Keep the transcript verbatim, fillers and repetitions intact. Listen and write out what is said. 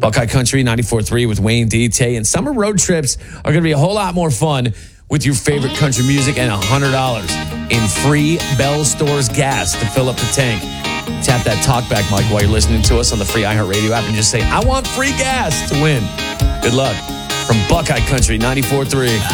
Buckeye Country ninety-four point three with Wayne D. Tay. And summer road trips are going to be a whole lot more fun with your favorite country music and one hundred dollars in free Bell Stores gas to fill up the tank. Tap that talkback mic while you're listening to us on the free iHeartRadio app and just say, I want free gas to win. Good luck from Buckeye Country ninety-four point three.